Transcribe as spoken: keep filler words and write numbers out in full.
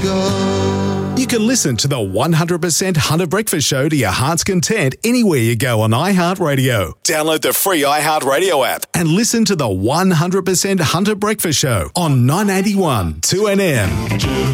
go. You can listen to the one hundred percent Hunter Breakfast Show to your heart's content anywhere you go on iHeartRadio. Download the free iHeartRadio app and listen to the one hundred percent Hunter Breakfast Show on nine eighty-one two N M.